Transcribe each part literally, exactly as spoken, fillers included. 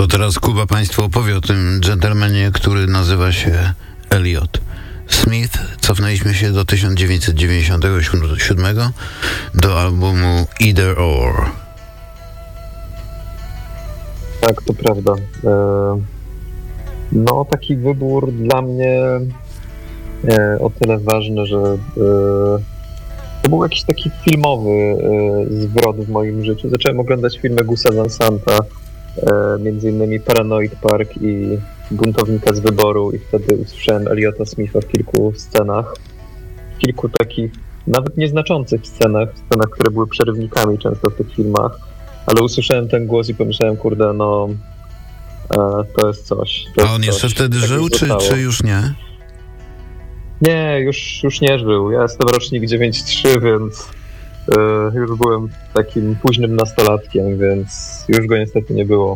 teraz Kuba Państwu opowie o tym dżentelmenie, który nazywa się Elliot Smith. Cofnęliśmy się do tysiąc dziewięćset dziewięćdziesiątego siódmego do albumu Either Or. Tak, to prawda. No, taki wybór dla mnie o tyle ważny, że to był jakiś taki filmowy zwrot w moim życiu. Zacząłem oglądać filmy Gusa Van Santa, między innymi Paranoid Park i Buntownika z Wyboru, i wtedy usłyszałem Elliota Smitha w kilku scenach, w kilku takich nawet nieznaczących scenach, scenach, które były przerywnikami często w tych filmach, ale usłyszałem ten głos i pomyślałem, kurde, no to jest coś. To A on jest jeszcze coś, wtedy żył, czy, czy już nie? Nie, już, już nie żył. Ja jestem rocznik dziewięćdziesiąt trzy, więc y, już byłem takim późnym nastolatkiem, więc już go niestety nie było.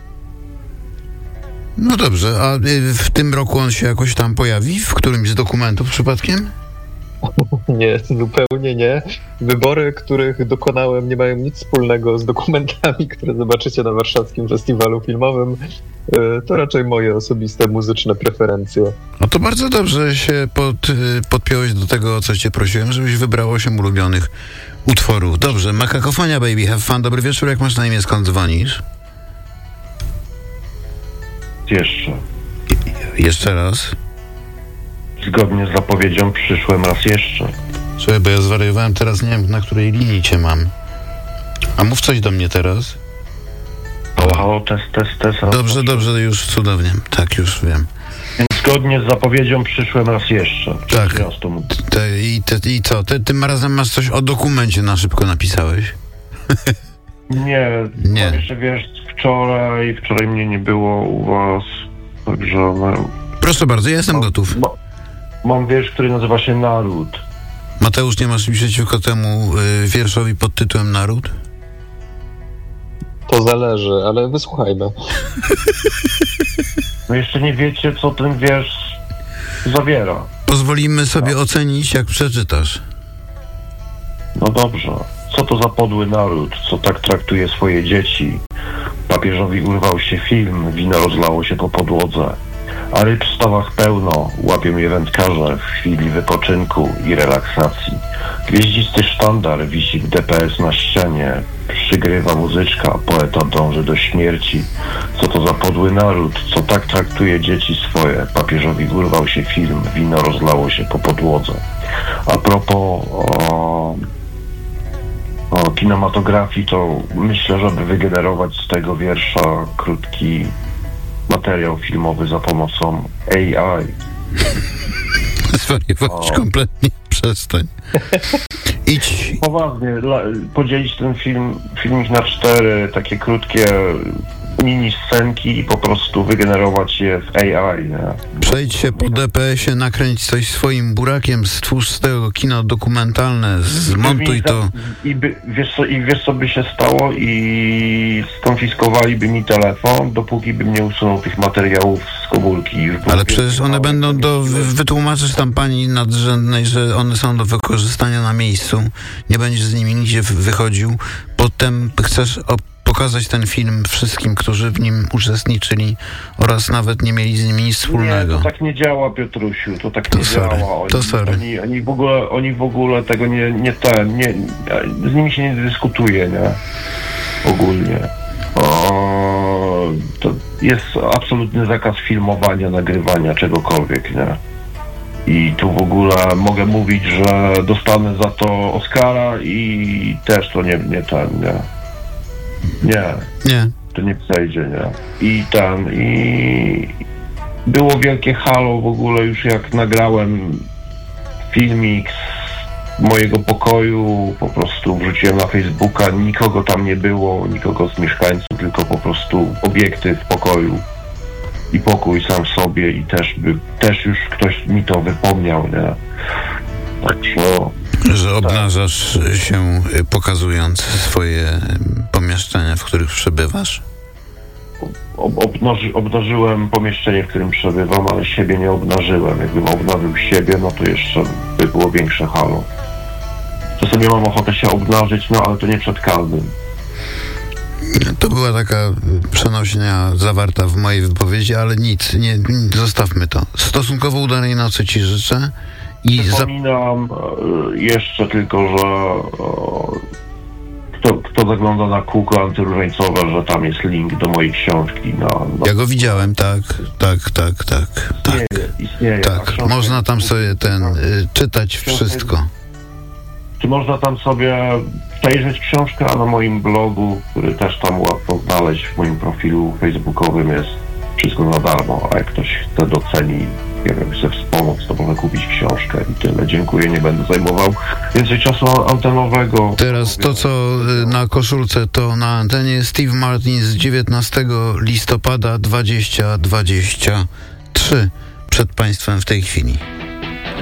No dobrze, a w tym roku on się jakoś tam pojawi? W którymś z dokumentów przypadkiem? Nie, zupełnie nie. Wybory, których dokonałem, nie mają nic wspólnego z dokumentami, które zobaczycie na warszawskim festiwalu filmowym. To raczej moje osobiste muzyczne preferencje. No to bardzo dobrze że się pod, podpiąłeś do tego, o co cię prosiłem, żebyś wybrał osiem ulubionych utworów. Dobrze, Makakofonia Baby, have fun, dobry wieczór, jak masz na imię, skąd dzwonisz? Jeszcze. Je, jeszcze raz. Zgodnie z zapowiedzią przyszłem raz jeszcze. Słuchaj, bo ja zwariowałem, teraz nie wiem, na której linii cię mam. A mów coś do mnie teraz. Halo, halo, test, test, test. Raz dobrze, raz. Dobrze, już cudownie. Tak, już wiem. Więc zgodnie z zapowiedzią przyszłem raz jeszcze. Tak. Raz to mówię. Te, i, te, I co? Ty, tym razem masz coś o dokumencie na szybko napisałeś? Nie, nie. Jeszcze wiesz, wczoraj, wczoraj mnie nie było u was, także... No, proszę bardzo, ja jestem mam, gotów. Ma, mam wiersz, który nazywa się Naród. Mateusz, nie masz nic przeciwko temu y, wierszowi pod tytułem Naród? To zależy, ale wysłuchajmy. No jeszcze nie wiecie, co ten wiersz zawiera. Pozwolimy sobie no. ocenić, jak przeczytasz. No dobrze. Co to za podły naród, co tak traktuje swoje dzieci? Papieżowi urwał się film, wino rozlało się po podłodze. A ryb w stawach pełno, łapią je wędkarze w chwili wypoczynku i relaksacji. Gwieździsty sztandar wisi w D P S na ścianie. Przygrywa muzyczka, poeta dąży do śmierci. Co to za podły naród, co tak traktuje dzieci swoje? Papieżowi urwał się film, wino rozlało się po podłodze. A propos o, o kinematografii, to myślę, żeby wygenerować z tego wiersza krótki materiał filmowy za pomocą A I. Zwariować kompletnie, przestań. Idź. Poważnie, la, podzielić ten film, filmik na cztery takie krótkie mini scenki i po prostu wygenerować je w A I. Nie? Przejdź się po D P S-ie, nakręć coś swoim burakiem, stwórz z tego kino dokumentalne, zmontuj to. I, by, wiesz co, I wiesz co by się stało? I skonfiskowaliby mi telefon, dopóki bym nie usunął tych materiałów z komórki. Ale przecież one będą do... Wytłumaczysz tam pani nadrzędnej, że one są do wykorzystania na miejscu. Nie będziesz z nimi nigdzie wychodził. Potem chcesz op- pokazać ten film wszystkim, którzy w nim uczestniczyli oraz nawet nie mieli z nimi nic wspólnego. Nie, to tak nie działa, Piotrusiu, to tak to nie sorry. działa. Oni, to sorry. Oni, oni, w ogóle, oni w ogóle tego nie, nie ten, nie, z nimi się nie dyskutuje, nie? Ogólnie. O, to jest absolutny zakaz filmowania, nagrywania czegokolwiek, nie? I tu w ogóle mogę mówić, że dostanę za to Oscara i też to nie, nie ten, nie? Nie. Nie. To nie przejdzie, nie? I tam, i było wielkie halo w ogóle już jak nagrałem filmik z mojego pokoju, po prostu wrzuciłem na Facebooka, nikogo tam nie było, nikogo z mieszkańców, tylko po prostu obiekty w pokoju i pokój sam sobie i też by, też już ktoś mi to wypomniał, nie? Tak, no. Że obnażasz się, pokazując swoje pomieszczenia, w których przebywasz? Ob- obnaży- obnażyłem pomieszczenie, w którym przebywam, ale siebie nie obnażyłem. Jakbym obnażył siebie, no to jeszcze by było większe halo. Czasami mam ochotę się obnażyć, no ale to nie przed każdym. To była taka przenośnia zawarta w mojej wypowiedzi, ale nic, nie, zostawmy to. Stosunkowo udanej nocy ci życzę. I Przypominam za... jeszcze tylko, że kto, kto zagląda na kółko antyróżańcowe, że tam jest link do mojej książki. Na, na... Ja go widziałem, tak, tak, tak, tak. Istnieje, tak. istnieje. Tak, można tam sobie ten y, czytać wszystko. Czy można tam sobie przejrzeć książkę, a na moim blogu, który też tam łatwo znaleźć w moim profilu facebookowym, jest wszystko za darmo, a jak ktoś chce doceni, nie wiem, chce wspomóc, to może kupić książkę i tyle. Dziękuję, nie będę zajmował więcej czasu antenowego. Teraz to, co na koszulce, to na antenie Steve Martin z dziewiętnastego listopada dwa tysiące dwudziestego trzeciego przed Państwem w tej chwili.